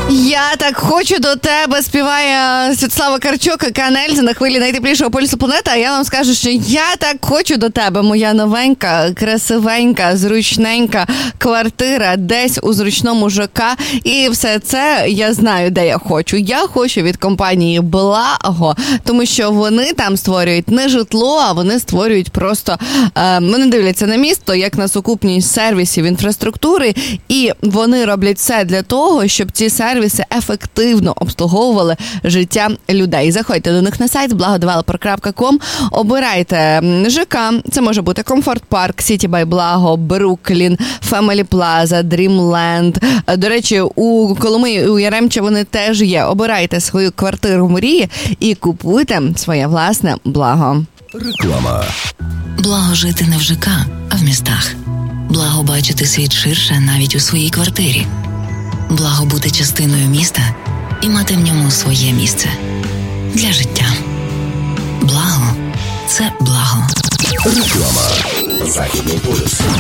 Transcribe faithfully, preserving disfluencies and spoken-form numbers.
Я так хочу до тебе, співає Святослава Карчук, Канельза на хвилі найтеплішого полюсу планети. А я вам скажу, що я так хочу до тебе, моя новенька, красивенька, зручненька квартира десь у зручному ЖК. І все це я знаю, де я хочу. Я хочу від компанії Благо, тому що вони там створюють не житло, а вони створюють просто, е, вони дивляться на місто як на сукупність сервісів, інфраструктури, і вони роблять все для того, щоб ці сервіси ефективно обслуговували життя людей. Заходьте до них на сайт благо девелопер крапка ком, обирайте ЖК, це може бути Комфорт Парк, Сіті бай Благо, Бруклін, Фемелі Плаза, Дрімленд. До речі, у Коломиї, у Яремче вони теж є. Обирайте свою квартиру мрії і купуйте своє власне благо. Реклама. Благо жити не в ЖК, а в містах. Благо бачити світ ширше навіть у своїй квартирі. Благо бути частиною міста і мати в ньому своє місце для життя. Благо – це благо. Реклама. Західний полюс.